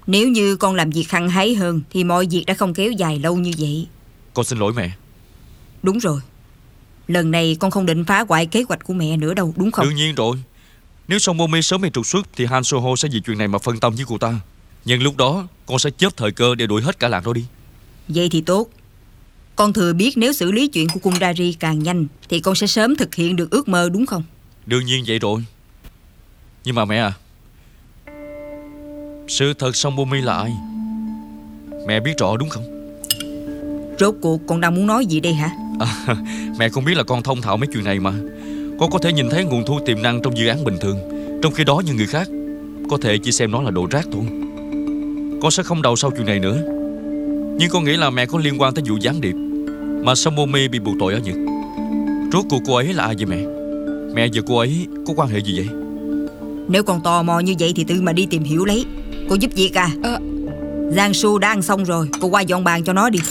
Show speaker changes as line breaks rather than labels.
Nếu như con làm việc hăng hái hơn thì mọi việc đã không kéo dài lâu như vậy.
Con xin lỗi mẹ.
Đúng rồi. Lần này con không định phá hoại kế hoạch của mẹ nữa đâu, đúng không?
Đương nhiên rồi. Nếu Song Momi sớm bị trục xuất thì Han Soho sẽ vì chuyện này mà phân tâm với cô ta. Nhưng lúc đó con sẽ chớp thời cơ để đuổi hết cả làng đó đi.
Vậy thì tốt. Con thừa biết nếu xử lý chuyện của Kundari càng nhanh thì con sẽ sớm thực hiện được ước mơ, đúng không?
Đương nhiên vậy rồi. Nhưng mà mẹ à, sự thật Song Momi là ai, mẹ biết rõ đúng không?
Rốt cuộc con đang muốn nói gì đây hả?
Mẹ không biết là con thông thạo mấy chuyện này mà. Con có thể nhìn thấy nguồn thu tiềm năng trong dự án bình thường, trong khi đó như người khác có thể chỉ xem nó là đồ rác thôi. Con sẽ không đầu sau chuyện này nữa. Nhưng con nghĩ là mẹ có liên quan tới vụ gián điệp mà Song Momi bị buộc tội ở Nhật. Rốt cuộc cô ấy là ai vậy mẹ? Mẹ và cô ấy có quan hệ gì vậy?
Nếu con tò mò như vậy thì tự mà đi tìm hiểu lấy. Cô giúp việc à? Giang Su đã ăn xong rồi, cô qua dọn bàn cho nó đi.